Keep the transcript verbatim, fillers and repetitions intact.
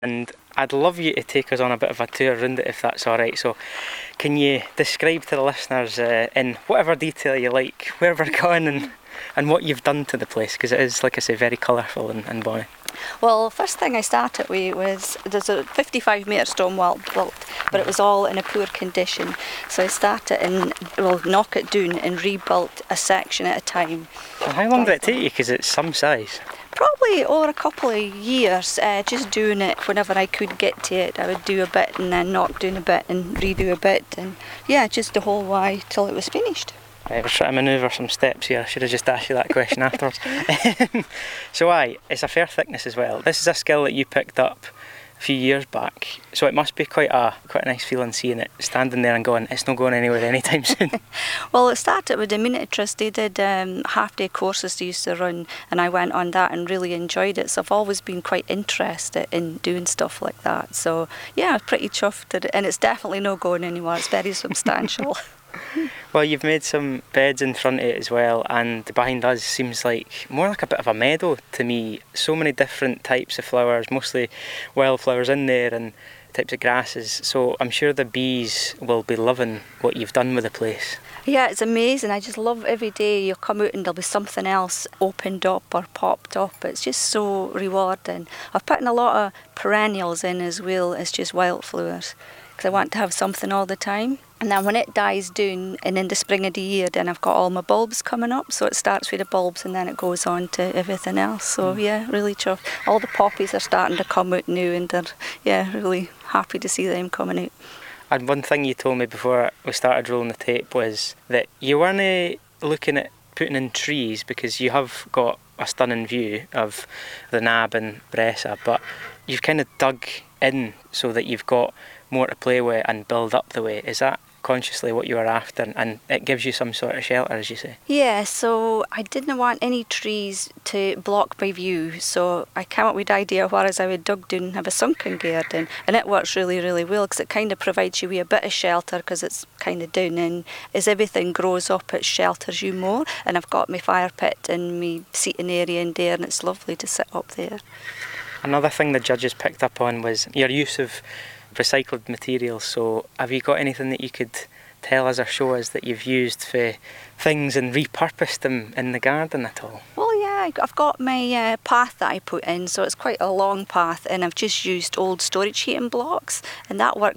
And I'd love you to take us on a bit of a tour around it if that's alright. So can you describe to the listeners uh, in whatever detail you like where we're going and, and what you've done to the place, because it is, like I say, very colourful and, and bonny. Well, first thing I started with was there's a fifty-five metre stone wall built, but it was all in a poor condition. So I started and well, knock it down and rebuilt a section at a time. And how long did it take you? Because it's some size. Probably over a couple of years, uh, just doing it whenever I could get to it. I would do a bit and then knock down a bit and redo a bit, and yeah, just the whole way till it was finished. Right, we're trying to manoeuvre some steps here. I should have just asked you that question afterwards. So aye, it's a fair thickness as well. This is a skill that you picked up a few years back, so it must be quite a quite a nice feeling seeing it standing there and going, it's not going anywhere anytime soon. Well, it started with the miniatures. They did um, half-day courses they used to run, and I went on that and really enjoyed it. So I've always been quite interested in doing stuff like that. So yeah, I'm pretty chuffed at it, and it's definitely not going anywhere. It's very substantial. Well, you've made some beds in front of it as well, and behind us seems like more like a bit of a meadow to me. So many different types of flowers, mostly wildflowers in there, and types of grasses. So I'm sure the bees will be loving what you've done with the place. Yeah, it's amazing. I just love every day you come out and there'll be something else opened up or popped up. It's just so rewarding. I've put in a lot of perennials in as well as just wildflowers, because I want to have something all the time. And then when it dies down, and in the spring of the year, then I've got all my bulbs coming up. So it starts with the bulbs and then it goes on to everything else. So yeah, really chuffed. All the poppies are starting to come out now, and they're, yeah, really happy to see them coming out. And one thing you told me before we started rolling the tape was that you weren't looking at putting in trees, because you have got a stunning view of the Nab and Bressa, but you've kind of dug in so that you've got more to play with and build up the way. Is that consciously what you were after, and it gives you some sort of shelter, as you say? Yeah, so I didn't want any trees to block my view, so I came up with the idea whereas I would dug down and have a sunken garden, and it works really, really well, because it kind of provides you with a bit of shelter because it's kind of down, and as everything grows up it shelters you more. And I've got my fire pit and my seating area in there, and it's lovely to sit up there. Another thing the judges picked up on was your use of recycled materials. So have you got anything that you could tell us or show us that you've used for things and repurposed them in the garden at all? Well, yeah, I've got my uh, path that I put in, so it's quite a long path, and I've just used old storage heating blocks, and that worked